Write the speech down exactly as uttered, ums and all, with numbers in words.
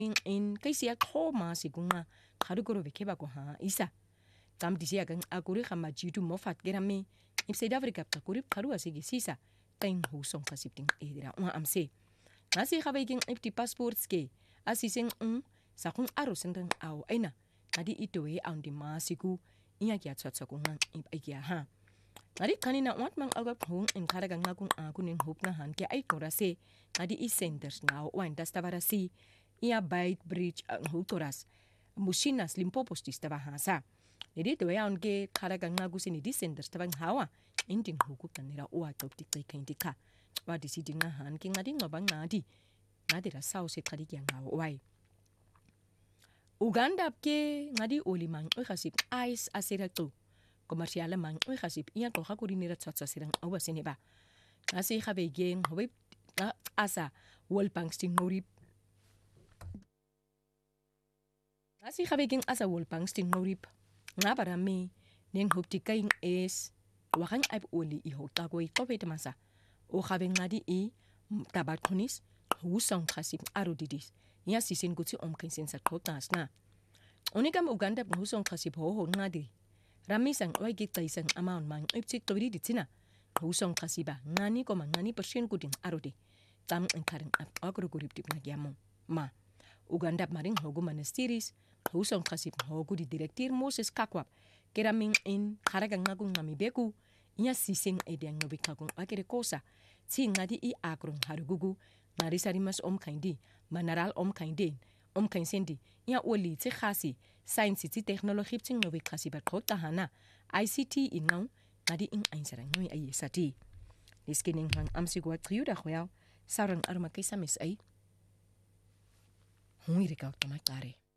in kaisia khoma sikunga kharukoro bekeba ko ha isa tam disia kan akuri khama jitu mofat gerami in South Africa takuri kharu asigi sisa tain husong kasipting edira un amse nasi khabeking ipti passports ke asising un sakung arosendang au aina adi itoe on di masiku inya kya tsatsakunga ikia ha Ngadi kanina wat mang agap hung in karaga ngakung aku ning hoop na han kaya ay korase ngadi i centers nga wan das tabarasi ia bait bridge ang hutoras musinas limpopos tis tabahasa Jadi to yaon ke karaga ngagu sini di centers tabang hawa inting hukup tanira uwa top ti kai kain tika wa di siding na han ki ngadi ngabang ngadi ngadi ra sao se kadi kya ngaw wai Uganda ke ngadi olimang o khasip ice asira to komersiale mang oi khasip iya ko khakuri ni ratsa sirang awa siniba asi khabe geng hobe asa wol pangsting ngorip asi khabe geng asa wol pangsting ngorip ngabara me ning hopti kaing es wakang ab oli i hota ko i kopet masa o khabe ngadi i tabat khonis husang khasip arudidis iya sisen gutsi om kinsen sa kotas na onikam Uganda husang khasip ho ho ngadi Ramisang oy gitaisang amount mang ipsit to di tina husong kasiba ngani ko mangani persen kuding arodi tam engkareng agro gurip tip nagyamo ma Uganda maring hogu monasteries husong kasib hogu di direktir Moses Kakwap keraming in karagang ngagung ngami beku inya sising ediang nobikakung akere kosa si ngadi i agrong harugugu marisarimas om kaindi manaral om kaindin om kainsendi ia oli tsi khasi science tsi technology tsi ngobi khasi ba khota hana I C T inau ngadi ing ainsarang ngi ayesati liskining hang amsigwa triuda khoya sarang arma kaisa mis ai hui reka automatare